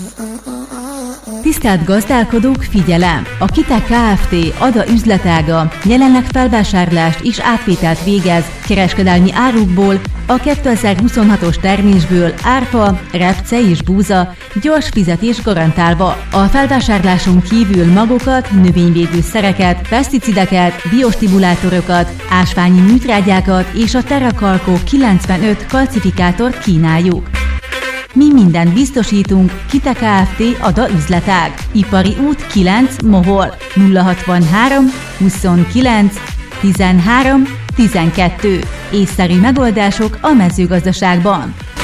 Tisztelt gazdálkodók, figyelem! A Kitek Kft. Ada üzletága jelenleg felvásárlást és átvételt végez kereskedelmi árukból, a 2026-os termésből árpa, repce és búza gyors fizetés garantálva. A felvásárláson kívül magokat, növényvédőszereket, peszticideket, biostimulátorokat, ásványi műtrágyákat és a Terrakalkó 95 kalcifikátort kínáljuk. Mi mindent biztosítunk, Kitek Kft. Ada üzletág. Ipari út 9 Mohol 063 29 13 12. Észszerű megoldások a mezőgazdaságban.